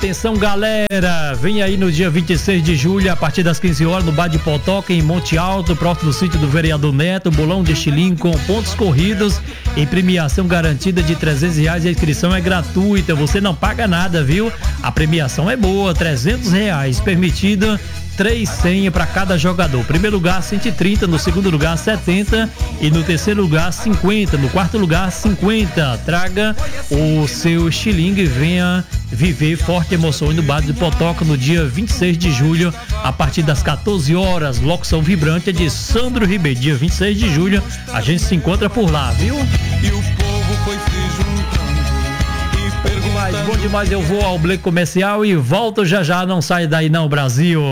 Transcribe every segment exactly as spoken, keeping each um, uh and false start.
Atenção, galera, vem aí no dia vinte e seis de julho, a partir das quinze horas, no Bar de Potoca, em Monte Alto, próximo do sítio do vereador Neto, bolão de estilingue com pontos corridos e premiação garantida de trezentos reais. A inscrição é gratuita, você não paga nada, viu? A premiação é boa, trezentos reais, permitida três senhas para cada jogador. Primeiro lugar cento e trinta, no segundo lugar setenta e no terceiro lugar cinquenta, no quarto lugar cinquenta. Traga o seu estilingue e venha viver forte emoção no Bar de Potoca no dia vinte e seis de julho, a partir das quatorze horas. Locução vibrante é de Sandro Ribeiro. Dia vinte e seis de julho a gente se encontra por lá, viu? E o povo foi se juntando e perguntando. Mas bom demais, eu vou ao break comercial e volto já já, não sai daí não, Brasil.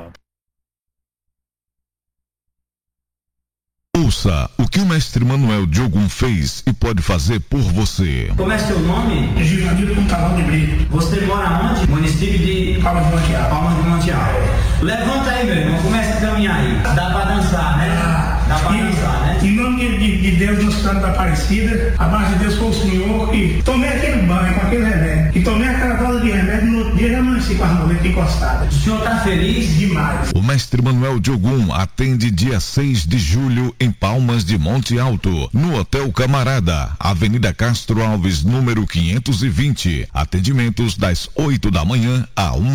Ouça o que o mestre Manuel Diogum fez e pode fazer por você. Como é seu nome? Givanildo Pontalão de Brito. Você mora onde? Município de Palmas de Monte Alto. Palmas de Monte Alto. Levanta aí, meu irmão, começa a caminhar aí. Dá pra dançar, né? Ah, Dá pra e, dançar, né? Em nome de, de Deus, nos cantos da Aparecida, a base de Deus foi o Senhor que tomei aquele banho com aquele remédio. E tomei aquela dose de remédio, no outro dia já amanheci com as muletas encostadas. O senhor tá feliz? Demais. O mestre Manuel Diogum atende dia seis de julho em Palmas de Monte Alto, no Hotel Camarada, Avenida Castro Alves, número quinhentos e vinte. Atendimentos das oito da manhã a uma